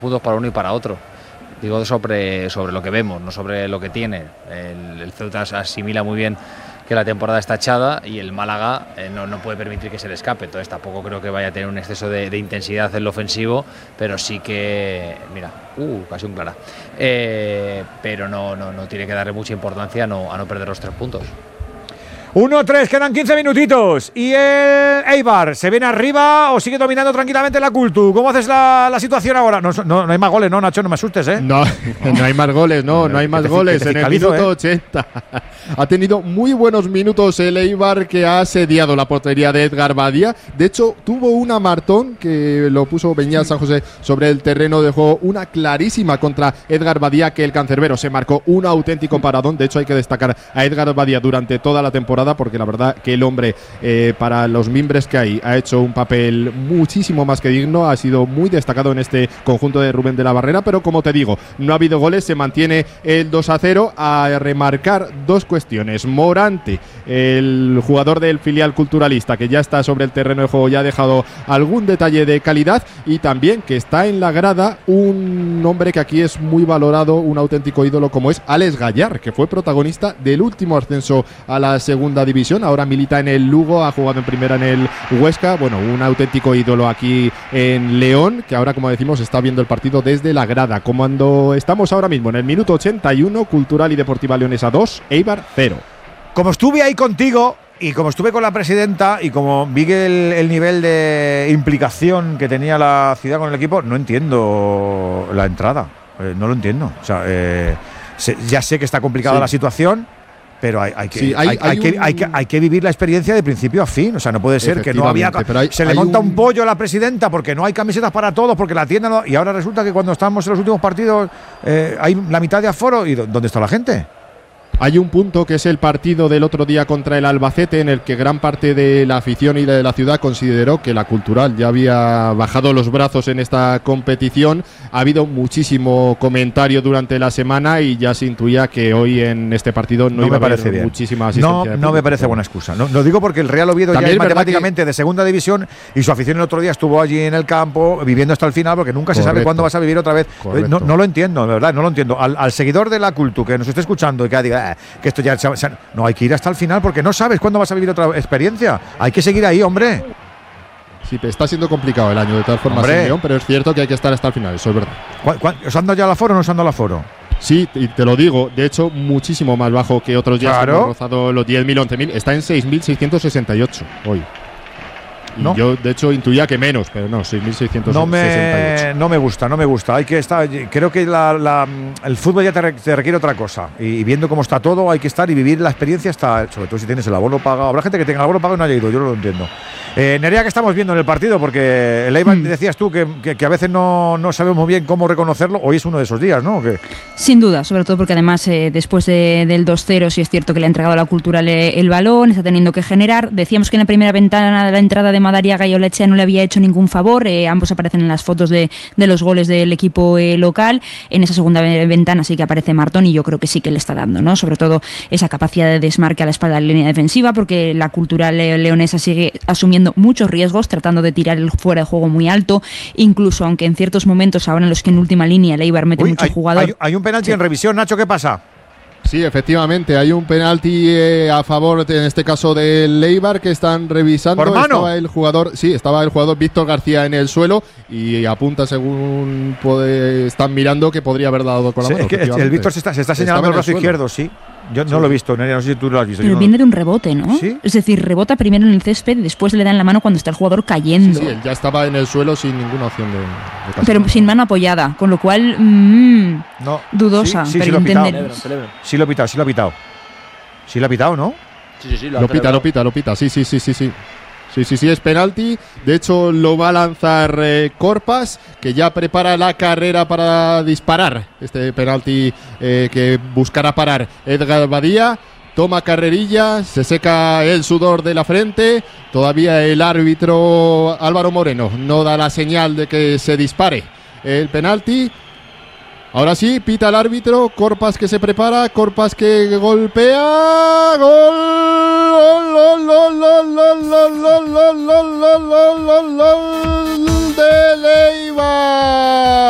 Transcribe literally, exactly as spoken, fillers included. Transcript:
puntos para uno y para otro. Digo sobre, sobre lo que vemos, no sobre lo que tiene. El, el Ceuta asimila muy bien que la temporada está echada y el Málaga eh, no, no puede permitir que se le escape. Entonces tampoco creo que vaya a tener un exceso de, de intensidad en lo ofensivo, pero sí que, mira, uh, casi un clara. Eh, pero no, no, no tiene que darle mucha importancia a no, a no perder los tres puntos. uno tres, quedan quince minutitos. ¿Y el Eibar se viene arriba o sigue dominando tranquilamente la Cultu? ¿Cómo haces la, la situación ahora? No, no, no hay más goles, ¿no, Nacho? No me asustes, ¿eh? No, no hay más goles, no, no hay más goles. En el minuto ¿eh? ochenta. Ha tenido muy buenos minutos el Eibar, que ha asediado la portería de Edgar Badía. De hecho, tuvo una Martón, que lo puso Beñat San José sobre el terreno de juego, una clarísima contra Edgar Badía, que el cancerbero se marcó un auténtico paradón. De hecho, hay que destacar a Edgar Badía durante toda la temporada, porque la verdad que el hombre, eh, para los mimbres que hay, ha hecho un papel muchísimo más que digno, ha sido muy destacado en este conjunto de Rubén de la Barrera, pero como te digo, no ha habido goles, se mantiene el dos a cero. A remarcar dos cuestiones: Morante, el jugador del filial culturalista, que ya está sobre el terreno de juego, ya ha dejado algún detalle de calidad, y también que está en la grada un hombre que aquí es muy valorado, un auténtico ídolo, como es Alex Gallar, que fue protagonista del último ascenso a la segunda división, ahora milita en el Lugo, ha jugado en primera en el Huesca. Bueno, un auténtico ídolo aquí en León, que ahora, como decimos, está viendo el partido desde la grada. Como estamos ahora mismo en el minuto ochenta y uno, Cultural y Deportiva Leonesa dos, Eibar cero. Como estuve ahí contigo y como estuve con la presidenta y como vi que el, el nivel de implicación que tenía la ciudad con el equipo, no entiendo la entrada, eh, no lo entiendo. O sea, eh, se, ya sé que está complicada sí. la situación, pero hay, hay, que, sí, hay, hay, hay, un... que, hay, que, hay que vivir la experiencia de principio a fin. O sea, no puede ser que no había… Hay, se le monta un... un pollo a la presidenta porque no hay camisetas para todos, porque la tienda no… Y ahora resulta que cuando estamos en los últimos partidos eh, hay la mitad de aforo. ¿Y dónde está la gente? Hay un punto que es el partido del otro día contra el Albacete, en el que gran parte de la afición y de la ciudad consideró que la Cultural ya había bajado los brazos en esta competición. Ha habido muchísimo comentario durante la semana y ya se intuía que hoy en este partido no, no iba a haber bien. muchísima asistencia. No, no me parece buena excusa. No, lo digo porque el Real Oviedo También ya es matemáticamente que... de segunda división y su afición el otro día estuvo allí en el campo viviendo hasta el final, porque nunca Correcto. se sabe cuándo vas a vivir otra vez. No, no lo entiendo, de verdad, no lo entiendo. Al, al seguidor de la Cultu que nos esté escuchando y que diga que esto ya se, se, no, hay que ir hasta el final porque no sabes cuándo vas a vivir otra experiencia. Hay que seguir ahí, hombre. Sí, está siendo complicado el año de todas formas en León, pero es cierto que hay que estar hasta el final, eso es verdad. ¿Os han dado ya el aforo o no os han dado el aforo? Sí, y te lo digo, de hecho muchísimo más bajo que otros días. Claro. Hemos rozado los diez mil, once mil, está en seis mil seiscientos sesenta y ocho hoy. Y ¿No? Yo, de hecho, intuía que menos, pero no, seis mil seiscientos sesenta y ocho. No me, no me gusta, no me gusta. Hay que estar, creo que la, la, el fútbol ya te, te requiere otra cosa. Y viendo cómo está todo, hay que estar y vivir la experiencia, hasta, sobre todo si tienes el abono pagado. Habrá gente que tenga el abono pagado y no haya ido, yo no lo entiendo. Eh, Nerea, ¿qué estamos viendo en el partido? Porque el Eibar, mm. decías tú que, que, que a veces no, no sabemos bien cómo reconocerlo. Hoy es uno de esos días, ¿no? ¿Qué? Sin duda, sobre todo porque además eh, después de, del dos cero sí es cierto que le ha entregado a la Cultural el, el balón, está teniendo que generar. Decíamos que en la primera ventana de la entrada de Madariaga y Olechea no le había hecho ningún favor, eh, ambos aparecen en las fotos de, de los goles del equipo eh, local. En esa segunda ventana sí que aparece Martón y yo creo que sí que le está dando, ¿no? Sobre todo esa capacidad de desmarque a la espalda de la línea defensiva, porque la Cultural leonesa sigue asumiendo muchos riesgos, tratando de tirar el fuera de juego muy alto, incluso aunque en ciertos momentos ahora en los que en última línea el Eibar mete Uy, mucho hay, jugador. Hay, hay un penalti sí. en revisión, Nacho, ¿qué pasa? Sí, efectivamente, hay un penalti eh, a favor, de, en este caso del Eibar, que están revisando. ¿Por mano? Estaba el jugador, sí, estaba el jugador Víctor García en el suelo y apunta, según puede, están mirando, que podría haber dado con la sí, mano. Es que el Víctor se está, se está señalando el brazo izquierdo, sí. Yo no sí. lo he visto, no sé si tú lo has visto. Pero no viene lo... de un rebote, ¿no? ¿Sí? Es decir, rebota primero en el césped y después le dan la mano cuando está el jugador cayendo. Sí, sí, él ya estaba en el suelo sin ninguna opción de, de Pero sin mano apoyada, con lo cual mmm, no. dudosa. Sí, sí, pero sí, lo entender... sí lo ha pitado, sí lo ha pitado. Sí lo ha pitado, ¿no? Sí, sí, sí. Lo, lo pita, lo pita, lo pita. Sí, sí, sí, sí, sí. Sí, sí, sí, es penalti. De hecho, lo va a lanzar eh, Corpas, que ya prepara la carrera para disparar. Este penalti eh, que buscará parar Edgar Badía. Toma carrerilla, se seca el sudor de la frente. Todavía el árbitro Álvaro Moreno no da la señal de que se dispare el penalti. Ahora sí, pita el árbitro, Corpas que se prepara, Corpas que golpea, gol, gol, gol, gol, gol, gol, gol, gol, gol, gol, gol, gol, gol, del Eibar.